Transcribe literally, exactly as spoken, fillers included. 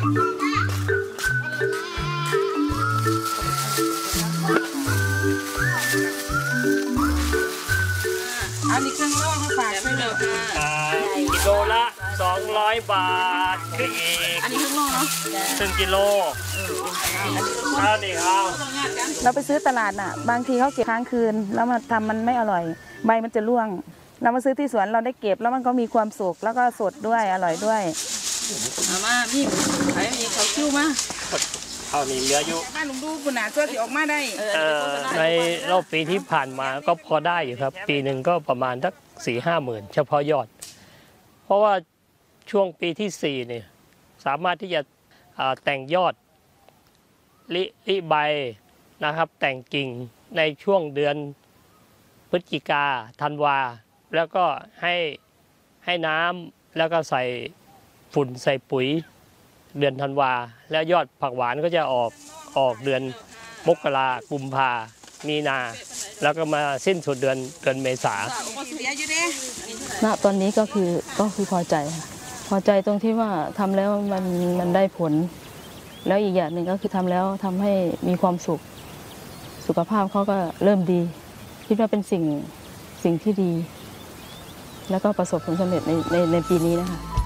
อันนี้เครื่องล่อเขาฝากไปเลยค่ะกิโลละสองร้อยบาทคืออีกอันนี้เครื่องล่อเนาะครึ่งกิโลเอาดิเอาเราไปซื้อตลาดน่ะบางทีเขาเก็บค้างคืนแล้วมาทำมันไม่อร่อยใบมันจะร่วงเรามาซื้อที่สวนเราได้เก็บแล้วมันก็มีความสุขแล้วก็สดด้วยอร่อยด้วยเอามาพี่ไอ้มีเขาคิ้วมาเอานี่เหลืออยู่บ้านลุงดูคุณน่ะช่วยที่ออกมาได้ในรอบปีที่ผ่านมาก็พอได้อยู่ครับปีหนึ่งก็ประมาณสักสี่ห้าหมื่นเฉพาะยอดเพราะว่าช่วงปีที่สี่เนี่ยสามารถที่จะแต่งยอดลิลิใบนะครับแต่งกิ่งในช่วงเดือนพฤศจิกาธันวาแล้วก็ให้ให้น้ำแล้วก็ใส่ฝุ่นใส่ปุ๋ยเดือนธันวาแล้วยอดผักหวานก็จะออกออกเดือนมกรากุมภามีนาแล้วก็มาสิ้นสุดเดือนเดือนเมษาณตอนนี้ก็คือก็คือพอใจค่ะพอใจตรงที่ว่าทำแล้วมันมันได้ผลแล้วอีกอย่างหนึ่งก็คือทำแล้วทำให้มีความสุขสุขภาพเขาก็เริ่มดีคิดว่าเป็นสิ่งสิ่งที่ดีแล้วก็ประสบผลสำเร็จในในในปีนี้นะคะ